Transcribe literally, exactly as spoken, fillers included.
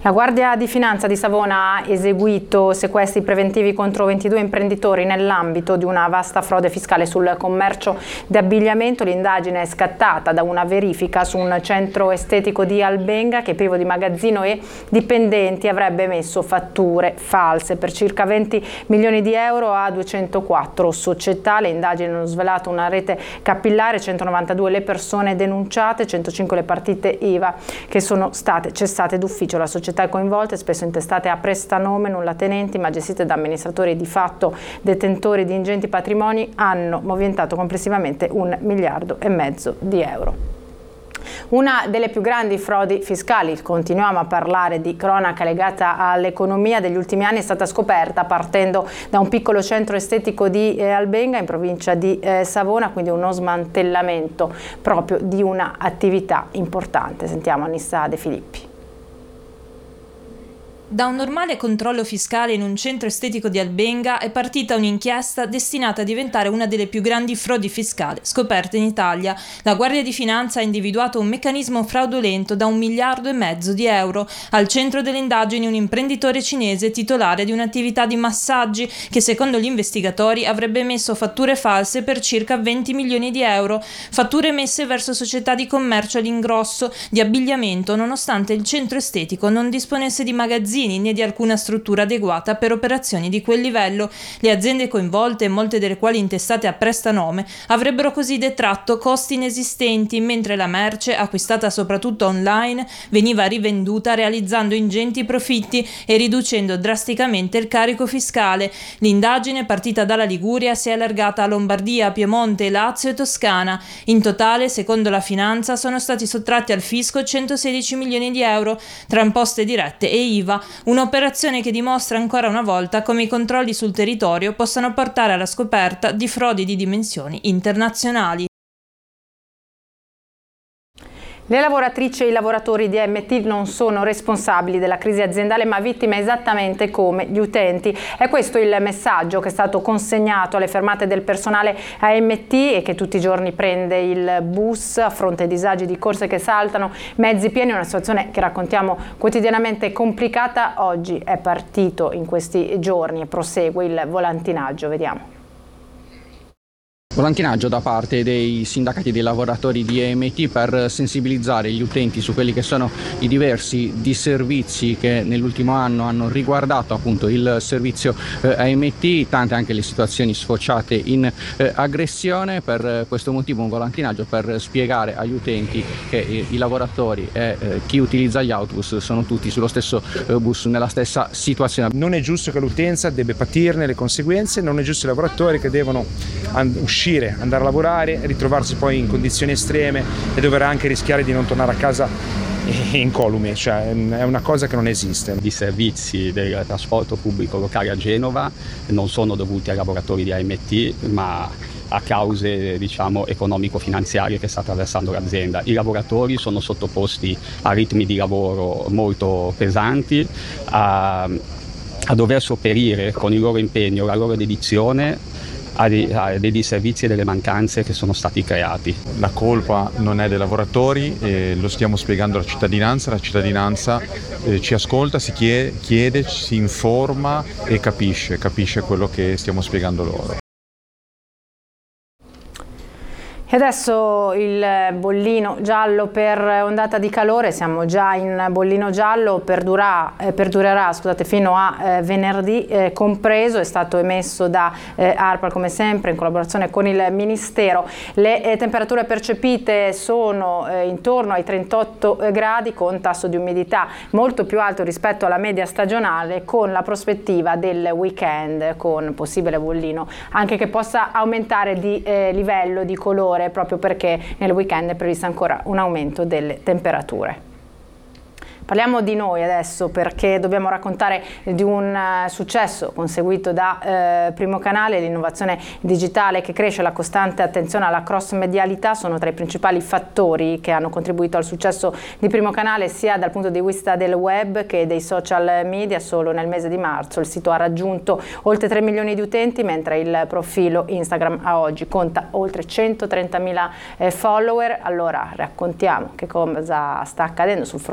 La Guardia di Finanza di Savona ha eseguito sequestri preventivi contro ventidue imprenditori nell'ambito di una vasta frode fiscale sul commercio di abbigliamento. L'indagine è scattata da una verifica su un centro estetico di Albenga che, privo di magazzino e dipendenti, avrebbe emesso fatture false per circa venti milioni di euro a duecentoquattro società. Le indagini hanno svelato una rete capillare, centonovantadue le persone denunciate, centocinque le partite I V A che sono state cessate d'ufficio. La società coinvolte, spesso intestate a prestanome, nulla tenenti, ma gestite da amministratori di fatto detentori di ingenti patrimoni, hanno movimentato complessivamente un miliardo e mezzo di euro. Una delle più grandi frodi fiscali, continuiamo a parlare di cronaca legata all'economia degli ultimi anni, è stata scoperta partendo da un piccolo centro estetico di eh, Albenga in provincia di eh, Savona, quindi uno smantellamento proprio di una attività importante. Sentiamo Anissa De Filippi. Da un normale controllo fiscale in un centro estetico di Albenga è partita un'inchiesta destinata a diventare una delle più grandi frodi fiscali scoperte in Italia. La Guardia di Finanza ha individuato un meccanismo fraudolento da un miliardo e mezzo di euro. Al centro delle indagini un imprenditore cinese titolare di un'attività di massaggi che, secondo gli investigatori, avrebbe emesso fatture false per circa venti milioni di euro, fatture emesse verso società di commercio all'ingrosso di abbigliamento, nonostante il centro estetico non disponesse di magazzini né di alcuna struttura adeguata per operazioni di quel livello. Le aziende coinvolte, molte delle quali intestate a prestanome, avrebbero così detratto costi inesistenti, mentre la merce, acquistata soprattutto online, veniva rivenduta realizzando ingenti profitti e riducendo drasticamente il carico fiscale. L'indagine, partita dalla Liguria, si è allargata a Lombardia, Piemonte, Lazio e Toscana. In totale, secondo la Finanza, sono stati sottratti al fisco centosedici milioni di euro tra imposte dirette e I V A. Un'operazione che dimostra ancora una volta come i controlli sul territorio possano portare alla scoperta di frodi di dimensioni internazionali. Le lavoratrici e i lavoratori di A M T non sono responsabili della crisi aziendale, ma vittime esattamente come gli utenti. È questo il messaggio che è stato consegnato alle fermate del personale A M T e che tutti i giorni prende il bus a fronte ai disagi di corse che saltano, mezzi pieni, una situazione che raccontiamo quotidianamente complicata. Oggi è partito in questi giorni e prosegue il volantinaggio. Vediamo. Volantinaggio da parte dei sindacati dei lavoratori di A M T per sensibilizzare gli utenti su quelli che sono i diversi disservizi che nell'ultimo anno hanno riguardato appunto il servizio eh, A M T, tante anche le situazioni sfociate in eh, aggressione. Per questo motivo un volantinaggio per spiegare agli utenti che eh, i lavoratori e eh, chi utilizza gli autobus sono tutti sullo stesso eh, bus, nella stessa situazione. Non è giusto che l'utenza debba patirne le conseguenze, non è giusto i lavoratori che devono uscire, andare a lavorare, ritrovarsi poi in condizioni estreme e dover anche rischiare di non tornare a casa incolume, cioè è una cosa che non esiste. I servizi del trasporto pubblico locale a Genova non sono dovuti ai lavoratori di A M T, ma a cause, diciamo, economico-finanziarie che sta attraversando l'azienda. I lavoratori sono sottoposti a ritmi di lavoro molto pesanti, a, a dover sopperire con il loro impegno, la loro dedizione a dei, a dei disservizi e delle mancanze che sono stati creati. La colpa non è dei lavoratori, eh, lo stiamo spiegando alla cittadinanza, la cittadinanza eh, ci ascolta, si chiede, chiede, si informa e capisce, capisce quello che stiamo spiegando loro. E adesso il bollino giallo per ondata di calore, siamo già in bollino giallo, perdurerà, eh, perdurerà scusate, fino a eh, venerdì eh, compreso, è stato emesso da eh, ARPAL come sempre in collaborazione con il Ministero. Le eh, temperature percepite sono eh, intorno ai trentotto gradi con tasso di umidità molto più alto rispetto alla media stagionale, con la prospettiva del weekend con possibile bollino anche che possa aumentare di eh, livello di colore, proprio perché nel weekend è previsto ancora un aumento delle temperature. Parliamo di noi adesso, perché dobbiamo raccontare di un uh, successo conseguito da uh, Primo Canale. L'innovazione digitale che cresce, la costante attenzione alla cross-medialità sono tra i principali fattori che hanno contribuito al successo di Primo Canale, sia dal punto di vista del web che dei social media. Solo nel mese di marzo il sito ha raggiunto oltre tre milioni di utenti, mentre il profilo Instagram a oggi conta oltre centotrentamila eh, follower. Allora raccontiamo che cosa sta accadendo sul fronte